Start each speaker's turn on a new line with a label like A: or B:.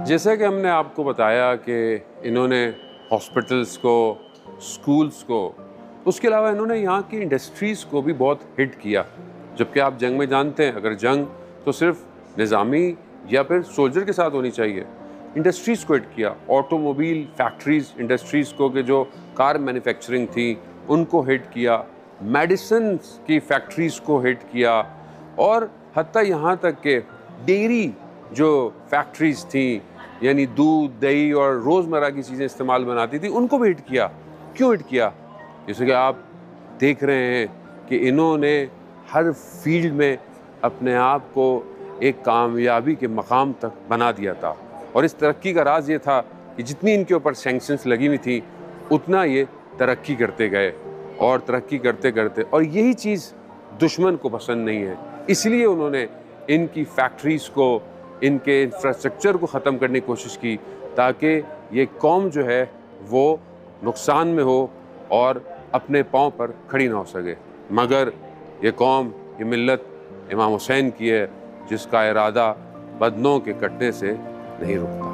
A: जैसा कि हमने आपको बताया कि इन्होंने हॉस्पिटल्स को, स्कूल्स को, उसके अलावा इन्होंने यहाँ की इंडस्ट्रीज़ को भी बहुत हिट किया। जबकि आप जंग में जानते हैं, अगर जंग तो सिर्फ निज़ामी या फिर सोल्जर के साथ होनी चाहिए। इंडस्ट्रीज़ को हिट किया, ऑटोमोबाइल फैक्ट्रीज़, इंडस्ट्रीज़ को, कि जो कार मैन्युफैक्चरिंग थी उनको हिट किया, मेडिसिन की फैक्ट्रीज़ को हिट किया, और हत्ता यहाँ तक कि डेयरी जो फैक्ट्रीज़ थी, यानी दूध, दही और रोज़मर्रा की चीज़ें इस्तेमाल बनाती थी, उनको भी हिट किया। क्यों हिट किया? जैसे कि आप देख रहे हैं कि इन्होंने हर फील्ड में अपने आप को एक कामयाबी के मकाम तक बना दिया था। और इस तरक्की का राज ये था कि जितनी इनके ऊपर सैंक्शंस लगी हुई थी, उतना ये तरक्की करते गए और तरक्की करते करते, और यही चीज़ दुश्मन को पसंद नहीं है। इसलिए उन्होंने इनकी फैक्ट्रीज़ को, इनके इंफ्रास्ट्रक्चर को ख़त्म करने की कोशिश की, ताकि ये कौम जो है वो नुकसान में हो और अपने पाँव पर खड़ी ना हो सके। मगर ये कौम, ये मिल्लत इमाम हुसैन की है, जिसका इरादा बदनों के कटने से नहीं रुकता।